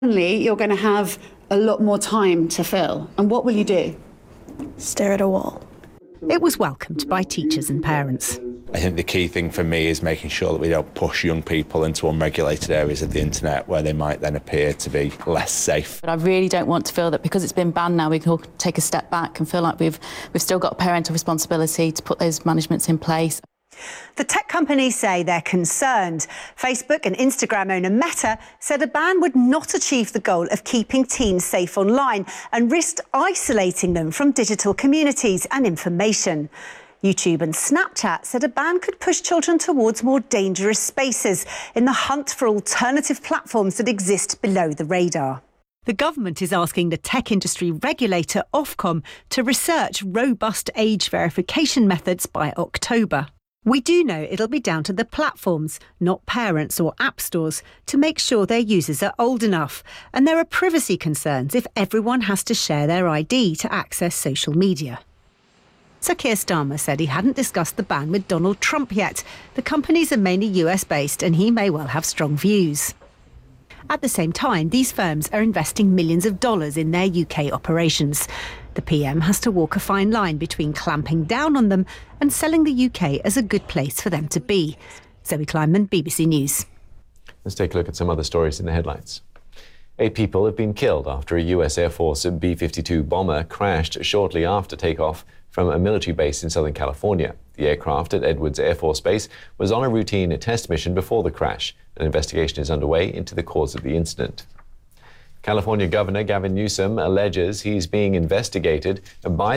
Suddenly, you're going to have a lot more time to fill. And what will you do? Stare at a wall. It was welcomed by teachers and parents. I think the key thing for me is making sure that we don't push young people into unregulated areas of the internet where they might then appear to be less safe. But I really don't want to feel that because it's been banned now we can all take a step back and feel like we've still got a parental responsibility to put those managements in place. The tech companies say they're concerned. Facebook and Instagram owner Meta said a ban would not achieve the goal of keeping teens safe online and risked isolating them from digital communities and information. YouTube and Snapchat said a ban could push children towards more dangerous spaces in the hunt for alternative platforms that exist below the radar. The government is asking the tech industry regulator Ofcom to research robust age verification methods by October. We do know it'll be down to the platforms, not parents or app stores, to make sure their users are old enough. And there are privacy concerns if everyone has to share their ID to access social media. Sir Keir Starmer said he hadn't discussed the ban with Donald Trump yet. The companies are mainly US-based and he may well have strong views. At the same time, these firms are investing millions of dollars in their UK operations. The PM has to walk a fine line between clamping down on them and selling the UK as a good place for them to be. Zoe Kleinman, BBC News. Let's take a look at some other stories in the headlines. 8 people have been killed after a US Air Force B-52 bomber crashed shortly after takeoff from a military base in Southern California. The aircraft at Edwards Air Force Base was on a routine test mission before the crash. An investigation is underway into the cause of the incident. California Governor Gavin Newsom alleges he's being investigated by